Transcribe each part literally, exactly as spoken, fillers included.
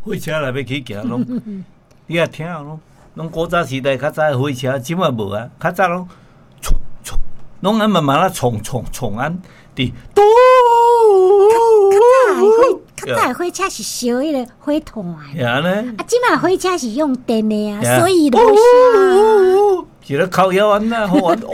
火车来要去行拢，你也听拢，拢古早时代较早的火车，即摆无啊，较早拢冲冲，拢安慢慢啊冲冲冲安，伫嘟。 较早的火车是烧迄个火炭的， 呀呢？ 啊，即摆火车是用电的啊，所以无声。 是咧靠腰安那好玩哦！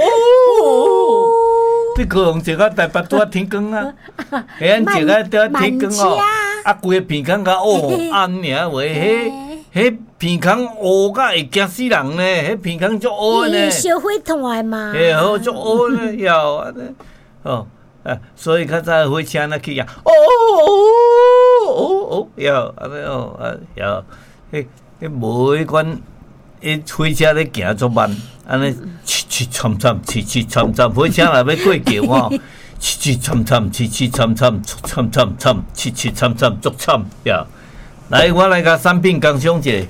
你高雄坐到台北拄啊天光啊，嘿，咱坐到拄啊天光哦，啊，规个鼻孔甲乌暗尔喂，迄迄鼻孔乌甲会惊死人呢，迄鼻孔足乌呢。 烧火炭嘛。 嘿，好足乌呢，要安尼哦。啊，所以较早火车那去呀，哦哦哦哦，要安尼哦，啊要，迄迄无迄款，迄火车咧行足慢，安尼嘁嘁惨惨，嘁嘁惨惨，火车若要过桥吼，嘁嘁惨惨，嘁嘁惨惨，惨惨惨，嘁嘁惨惨，足惨呀！来，我来甲产品工商者。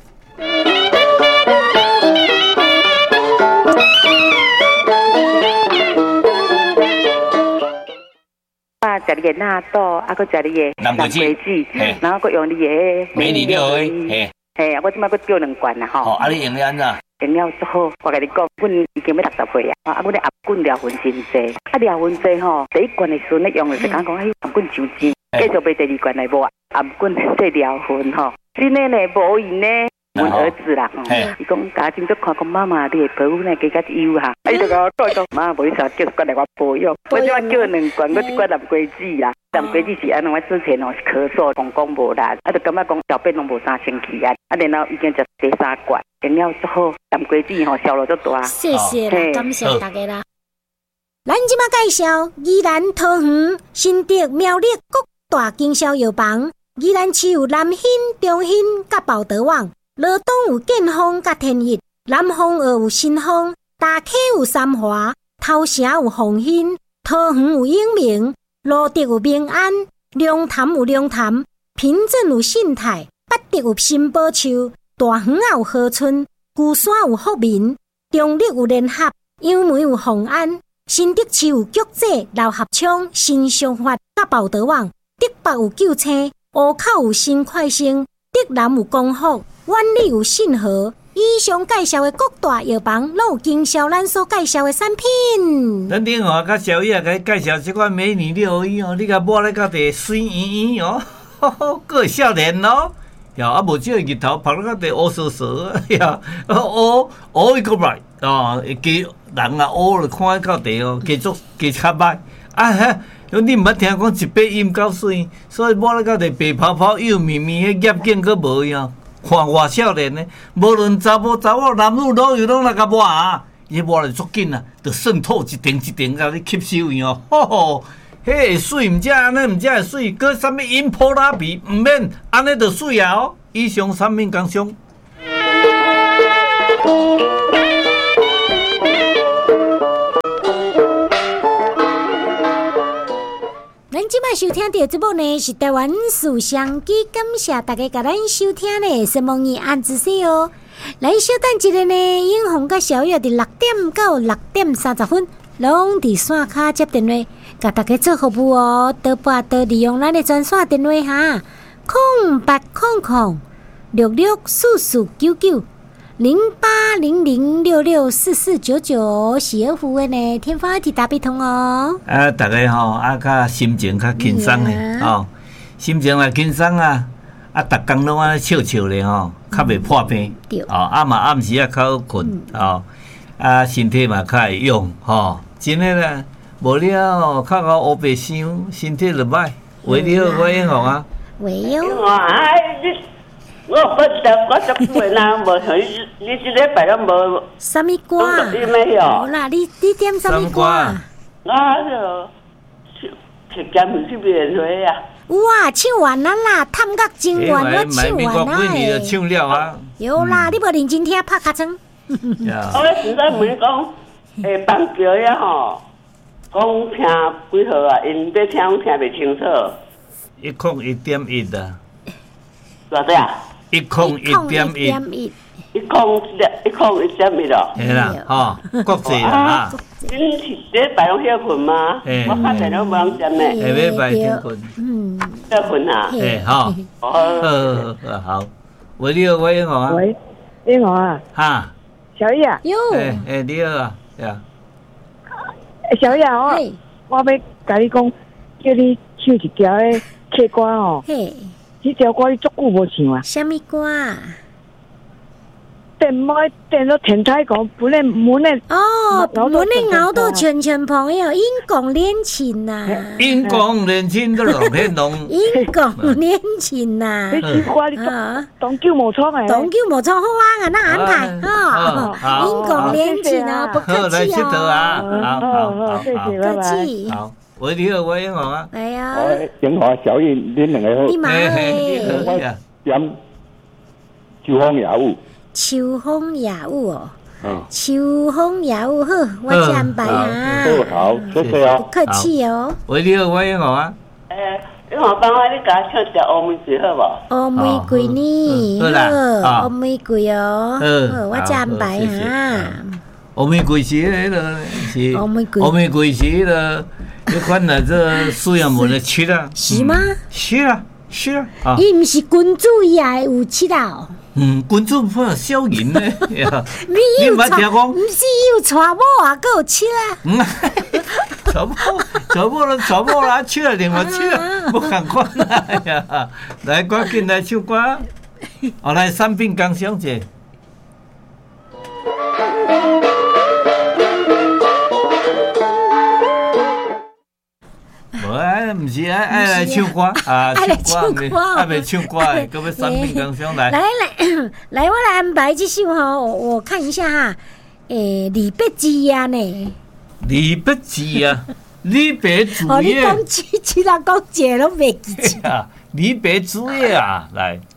啊，食你的纳豆，啊，佮食你的南瓜子， 然后佮用你的美丽六 A， 嘿， 嘿，我即摆佮叫两罐啦吼。 哦，啊，你用了安怎？ 用了足好，我甲你讲，阮已经要六十岁啊，啊，阮咧颔棍疗痕真济，啊，疗痕济吼，第一罐的时阵咧用的是讲讲，迄颔棍上尖，继续买第二罐来无啊，颔棍这疗痕吼，真的呢，无用呢。阮儿子啦，伊讲家境都看讲妈妈，你的皮肤呢加较油哈，啊，伊就甲我讲讲，妈无你啥叫过来我保养，我即摆叫两罐，我一罐南瓜子啦，南瓜子是安怎？我之前哦是咳嗽，讲讲无力，啊，就感觉讲小便拢无啥生气啊，啊，然后已经食第三罐，用了足好，南瓜子吼效率足大。 谢谢啦，感谢大家啦。咱即马介绍宜兰桃园新竹苗栗各大经销药房，宜兰市有南兴、中兴甲宝德旺。罗东有建丰甲天益，南方二有新丰，大溪有三华，头城有丰兴，桃园有永明，罗德有明安，龙潭有龙潭，平镇有信泰，八德有新宝树，大园有和春，旧山有福民，中立有联合，杨梅有丰安，新竹市有菊济、老合昌、新商发甲宝德旺，竹北有九青，湖口有新快生，竹南有光复。万里有信和，以上介绍的各大药房，拢有经销咱所介绍的产品。 咱顶下甲小叶甲介绍即款美女六一哦，你甲抹咧到地水圆圆哦，呵呵，佫会少年哦，呀，啊无即个日头晒到地乌索索呀，乌乌伊个来哦，会加人啊乌了看到地哦，继续加较歹啊哈。你毋捌听讲一杯饮够水，所以抹咧到地白泡泡幼绵绵，迄叶景佫无样。看外少年呢，无论查某查某、男女老幼，拢来甲抹啊！伊抹来足紧啊，就渗透一点一点甲你吸收去哦。吼吼，迄水毋只安尼，毋只会水，搁啥物饮普拉皮，毋免安尼就水啊哦。以上产品工商。 咱即摆收听到的节目呢是台湾思想机，感谢大家甲咱收听呢，希望你按支持哦。咱稍等一下呢，永红甲小月伫六点到六点三十分，拢伫线卡接电话，甲大家做服务哦。多拨多利用咱的专线电话哈，空八空空六六四四九九。零八零零六六四四九九，喜儿服务呢，天发提打比通哦。 啊，大家吼啊，较心情较轻松诶，吼，心情若轻松啊，啊，逐工拢安尼笑笑咧吼，较袂破病，哦，啊嘛暗时啊较好困，哦，啊身体嘛较会用，吼，真诶啦，无了较到乌白想，身体就歹，为你好，我英雄啊， 为哟。 我不得，我做过啦，无像你你这礼拜拢无。 什么歌？ 你没有？ 好啦，你你点什么歌？ 我就吃咸鱼去面水啊。 哇，唱完啦啦，探角真完我唱完啦诶。唱了啊。 有啦，你无认真听拍卡声。 我咧实在问讲，诶，邦桥呀吼，讲听几号啊？因要听听袂清楚。 一空一点一啊。 偌济啊？ 一空一点一， 一空一空一点一咯。 系啦，吼，国际啦哈。 恁是礼拜拢休困吗？我较侪拢无人接呢。 下礼拜休困。 嗯。 结婚啊？ 哎哈， 哦， 呃呃好，喂你好，喂英啊， 喂，英华啊， 哈， 小叶啊， 哟， 哎哎你好啊，呀， 小叶我嘿， 我要甲你讲，叫你唱一条诶客歌哦， 嘿， 这条歌你足久无唱啊。 什么歌啊？ 电麦电到天台讲，本来门诶， 哦， 熬到门咧熬到全全全朋友，英共恋情呐， 英国年轻都龙天龙， 英共恋情呐你，这歌你啊， 当久无唱诶。 董舅冇错好啊，那安排好哈，英共恋情哦，不客好来气佚佗啊， 哦， 好好好， 谢谢， 不客拜拜。 气， 好，喂你好，喂英啊， 哎呀， 哦，英华小燕，恁两个好你。妈你好诶， 呀， 点秋风也有， 秋风夜雾哦， 嗯， 秋风夜雾好，我这安排啊， 好好，谢谢不哦。 客气哦。 喂你好，喂英啊， 诶，你看帮我你甲我唱条乌玫瑰好无？ 哦，玫瑰呢？ 好啦好，哦，玫瑰哦， 好好，我这安排好谢谢哈。 乌玫瑰是迄个是乌玫瑰乌玫瑰是迄个，迄款啊，这苏阳门的七啦， 是吗？ 是啊是啊，啊， 伊毋是君主伊也有七啦， 嗯，君主怕小人呢，呀， 你你有娶， 捌听讲毋是有娶某啊，佫有七啦。 嗯，找某找某了找某啦，七了另外七了，不共款啦呀！来，赶紧来唱歌，哦，来三品江小姐。无啊，毋是爱爱来唱歌啊， 爱来唱歌哦爱袂唱歌的，搁要三品江上来。 来来来，我来安排这首哈，我我看一下哈，诶，李白之呀呢？ 李白字啊，李白主哦，你页讲七七啦，讲姐拢袂记起。 啊，李白主页啊，来。